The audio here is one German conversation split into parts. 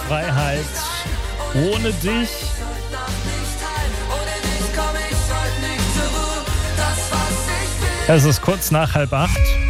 Freiheit ohne dich. Es ist kurz nach 7:30.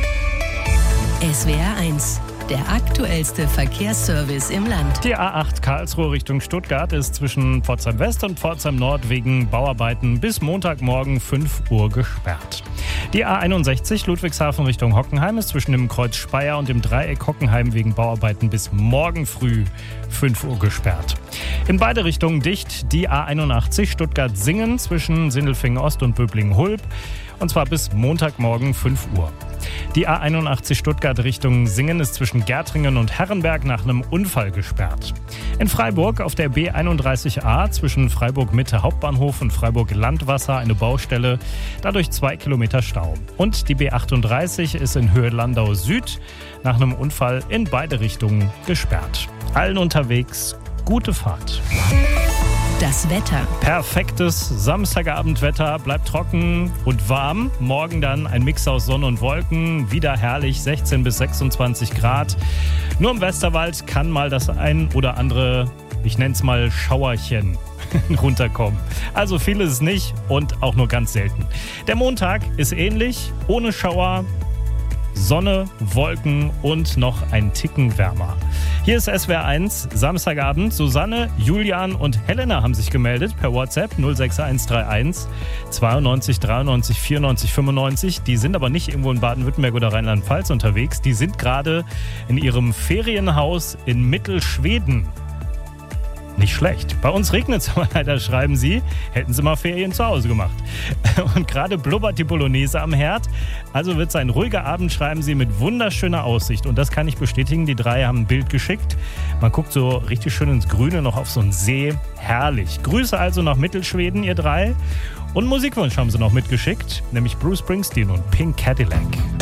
SWR 1, der aktuellste Verkehrsservice im Land. Die A8 Karlsruhe Richtung Stuttgart ist zwischen Pforzheim West und Pforzheim Nord wegen Bauarbeiten bis Montagmorgen 5 Uhr gesperrt. Die A61 Ludwigshafen Richtung Hockenheim ist zwischen dem Kreuz Speyer und dem Dreieck Hockenheim wegen Bauarbeiten bis morgen früh 5 Uhr gesperrt. In beide Richtungen dicht die A81 Stuttgart-Singen zwischen Sindelfingen Ost und Böblingen-Hulb, und zwar bis Montagmorgen 5 Uhr. Die A81 Stuttgart Richtung Singen ist zwischen Gärtringen und Herrenberg nach einem Unfall gesperrt. In Freiburg auf der B31a zwischen Freiburg Mitte Hauptbahnhof und Freiburg Landwasser eine Baustelle, dadurch 2 Kilometer Stau. Und die B38 ist in Höhe Landau Süd nach einem Unfall in beide Richtungen gesperrt. Allen unterwegs gute Fahrt. Das Wetter. Perfektes Samstagabendwetter, bleibt trocken und warm. Morgen dann ein Mix aus Sonne und Wolken, wieder herrlich, 16 bis 26 Grad. Nur im Westerwald kann mal das ein oder andere, ich nenne es mal Schauerchen, runterkommen. Also viel ist es nicht und auch nur ganz selten. Der Montag ist ähnlich, ohne Schauer, Sonne, Wolken und noch ein Ticken wärmer. Hier ist SWR 1, Samstagabend. Susanne, Julian und Helena haben sich gemeldet per WhatsApp 06131 92 93 94 95. Die sind aber nicht irgendwo in Baden-Württemberg oder Rheinland-Pfalz unterwegs. Die sind gerade in ihrem Ferienhaus in Mittelschweden. Nicht schlecht. Bei uns regnet es aber leider, schreiben sie. Hätten sie mal Ferien zu Hause gemacht. Und gerade blubbert die Bolognese am Herd. Also wird es ein ruhiger Abend, schreiben sie, mit wunderschöner Aussicht. Und das kann ich bestätigen. Die drei haben ein Bild geschickt. Man guckt so richtig schön ins Grüne, noch auf so einen See. Herrlich. Grüße also nach Mittelschweden, ihr drei. Und Musikwunsch haben sie noch mitgeschickt, nämlich Bruce Springsteen und Pink Cadillac.